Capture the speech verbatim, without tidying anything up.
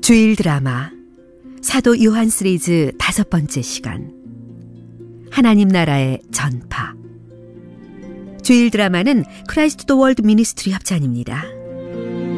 주일 드라마 사도 요한 시리즈 다섯 번째 시간, 하나님 나라의 전파. 주일 드라마는 크라이스트 더 월드 미니스트리 협찬입니다.